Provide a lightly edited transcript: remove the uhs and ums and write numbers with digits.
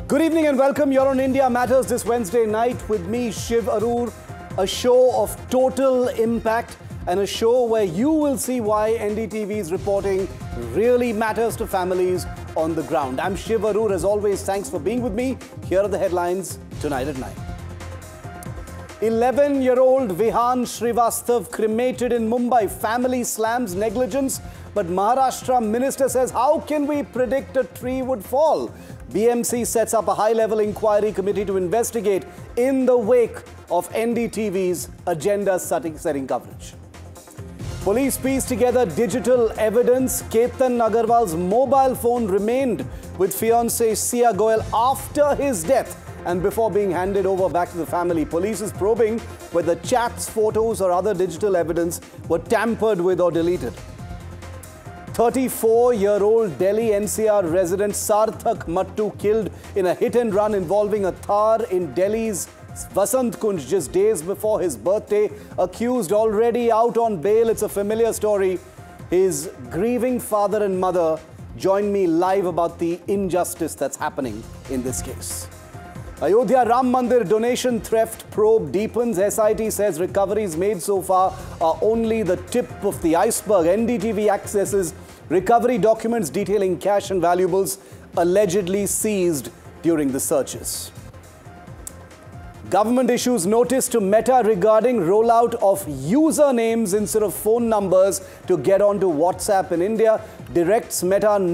Good evening and welcome. You're on India Matters this Wednesday night with me, Shiv Arur. A show of total impact and a show where you will see why NDTV's reporting really matters to families on the ground. I'm Shiv Arur. As always, thanks for being with me. Here are the headlines tonight at 9. 11-year-old Vihan Srivastav cremated in Mumbai. Family slams negligence, but Maharashtra minister says, how can we predict a tree would fall? BMC sets up a high-level inquiry committee to investigate in the wake of NDTV's agenda-setting coverage. Police pieced together digital evidence. Ketan Agarwal's mobile phone remained with fiancée Sia Goel after his death and before being handed over back to the family. Police is probing whether chats, photos or other digital evidence were tampered with or deleted. 34-year-old Delhi NCR resident Sarthak Mattu killed in a hit-and-run involving a Thar in Delhi's Vasant Kunj just days before his birthday. Accused already out on bail. It's a familiar story. His grieving father and mother join me live about the injustice that's happening in this case. Ayodhya Ram Mandir donation theft probe deepens. SIT says recoveries made so far are only the tip of the iceberg. NDTV accesses recovery documents detailing cash and valuables allegedly seized during the searches. Government issues notice to Meta regarding rollout of usernames instead of phone numbers to get onto WhatsApp in India. Directs Meta